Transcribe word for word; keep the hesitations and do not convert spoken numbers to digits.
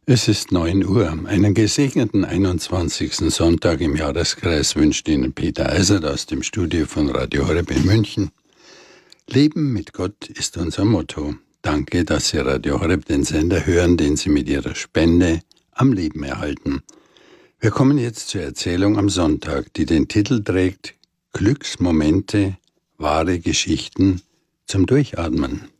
Es ist neun Uhr. Einen gesegneten einundzwanzigsten Sonntag im Jahreskreis wünscht Ihnen Peter Eisert aus dem Studio von Radio Horeb in München. Leben mit Gott ist unser Motto. Danke, dass Sie Radio Horeb den Sender hören, den Sie mit Ihrer Spende am Leben erhalten. Wir kommen jetzt zur Erzählung am Sonntag, die den Titel trägt Glücksmomente, wahre Geschichten zum Durchatmen.